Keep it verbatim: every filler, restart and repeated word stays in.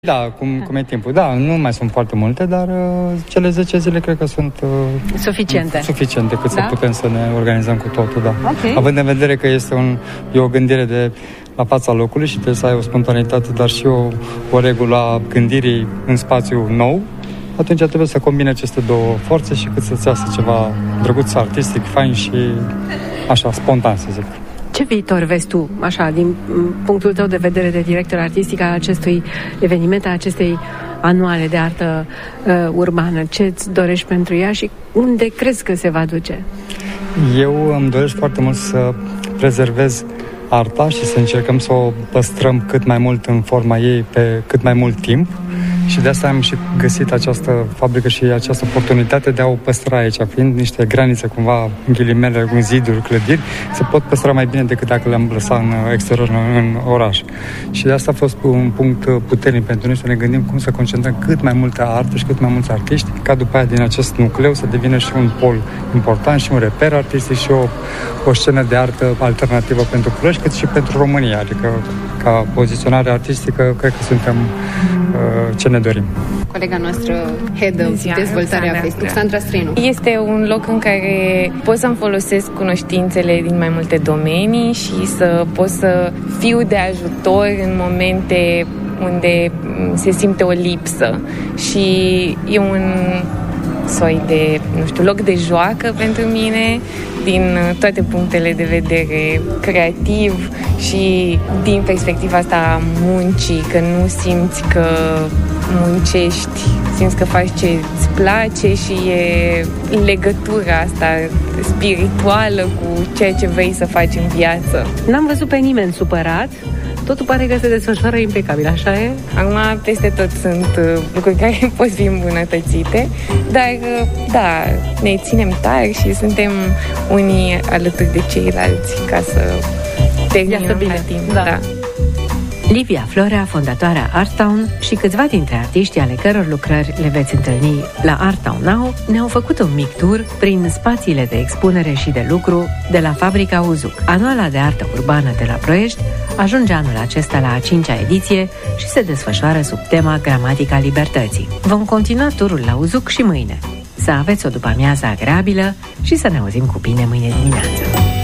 Da, cum, cum e timpul. Da, nu mai sunt foarte multe, dar uh, cele zece zile cred că sunt uh, suficiente. Suficiente cât da? Să putem să ne organizăm cu totul, da. Okay. Având în vedere că este un, e o gândire de la fața locului și trebuie să ai o spontanitate, dar și o, o regulă a gândirii în spațiu nou, atunci trebuie să combine aceste două forțe și cât să-ți iasă ceva drăguț, artistic, fain și așa, spontan, să zic. Ce viitor vezi tu, așa, din punctul tău de vedere de director artistic al acestui eveniment, a acestei anuale de artă uh, urbană? Ce îți dorești pentru ea și unde crezi că se va duce? Eu îmi doresc foarte mult să prezervez arta și să încercăm să o păstrăm cât mai mult în forma ei pe cât mai mult timp. Și de asta am și găsit această fabrică și această oportunitate de a o păstra aici, fiind niște granițe cumva, în ghilimele, în ziduri, clădiri, se pot păstra mai bine decât dacă le-am lăsat în exterior, în, în oraș. Și de asta a fost un punct puternic pentru noi să ne gândim cum să concentrăm cât mai multă artă și cât mai mulți artiști, ca după aia din acest nucleu să devină și un pol important și un reper artistic și o, o scenă de artă alternativă pentru Ploiești, cât și pentru România. Adică, ca poziționare artistică, cred că suntem uh, ce ne dorim. Colega noastră, head of dezvoltarea Facebook, Sandra Străinu. Este un loc în care pot să-mi folosesc cunoștințele din mai multe domenii și să pot să fiu de ajutor în momente unde se simte o lipsă. Și e un soi de, nu știu, loc de joacă pentru mine din toate punctele de vedere, creativ și din perspectiva asta a muncii, că nu simți că muncești, simți că faci ce îți place și e legătura asta spirituală cu ceea ce vrei să faci în viață. N-am văzut pe nimeni supărat. Totul pare că se desfășoară impecabil, așa e? Acum, peste tot sunt uh, lucruri care pot fi îmbunătățite, dar, uh, da, ne ținem tari și suntem unii alături de ceilalți ca să terminăm la timp. Da. Da. Livia Florea, fondatoarea Arttown și câțiva dintre artiștii ale căror lucrări le veți întâlni la Arttown Now, ne-au făcut un mic tur prin spațiile de expunere și de lucru de la Fabrica Uzuc. Anuala de artă urbană de la Ploiești ajunge anul acesta la a cincea ediție și se desfășoară sub tema Gramatica Libertății. Vom continua turul la Uzuc și mâine. Să aveți o după-amiază agreabilă și să ne auzim cu bine mâine dimineață.